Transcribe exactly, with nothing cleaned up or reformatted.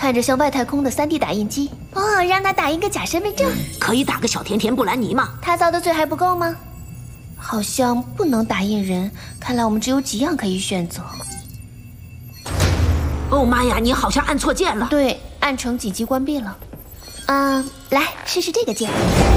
看着像外太空的 三 D 打印机。哦，让他打印个假身份证。 可以打个小甜甜布兰妮吗？ 他遭的罪还不够吗？好像不能打印人，看来我们只有几样可以选择。 哦妈呀，你好像按错键了。 对，按成紧急关闭了。嗯，来试试这个键。